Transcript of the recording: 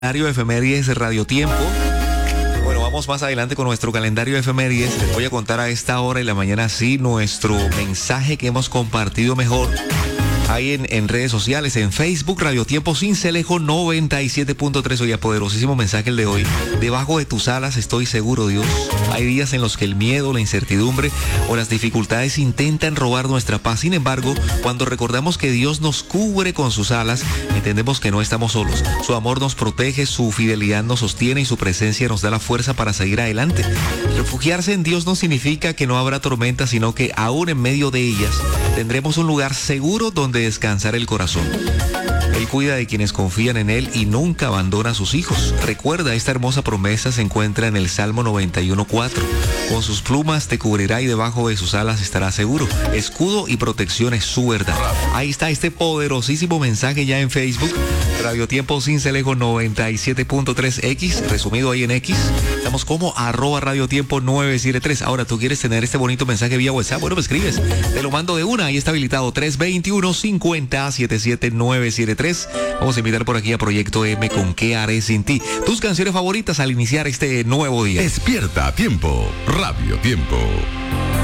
calendario de efemérides de Radio Tiempo. Bueno, vamos más adelante con nuestro calendario de efemérides. Les voy a contar a esta hora y la mañana sí nuestro mensaje que hemos compartido mejor ahí en redes sociales, en Facebook, Radio Tiempo Sincelejo 97.3. Oye, poderosísimo mensaje el de hoy. Debajo de tus alas estoy seguro, Dios. Hay días en los que el miedo, la incertidumbre o las dificultades intentan robar nuestra paz. Sin embargo, cuando recordamos que Dios nos cubre con sus alas, entendemos que no estamos solos. Su amor nos protege, su fidelidad nos sostiene y su presencia nos da la fuerza para seguir adelante. Refugiarse en Dios no significa que no habrá tormentas, sino que aún en medio de ellas tendremos un lugar seguro donde descansar el corazón. Él cuida de quienes confían en Él y nunca abandona a sus hijos. Recuerda, esta hermosa promesa se encuentra en el Salmo 91:4. Con sus plumas te cubrirá y debajo de sus alas estará seguro. Escudo y protección es su verdad. Ahí está este poderosísimo mensaje ya en Facebook. Radio Tiempo Sincelejo 97.3X, resumido ahí en X. Estamos como @Radio Tiempo 973. Ahora, ¿tú quieres tener este bonito mensaje vía WhatsApp? Bueno, me escribes. Te lo mando de una. Ahí está habilitado 321-50-77973. Vamos a invitar por aquí a Proyecto M con ¿Qué haré sin ti? Tus canciones favoritas al iniciar este nuevo día. Despierta a tiempo. Radio Tiempo.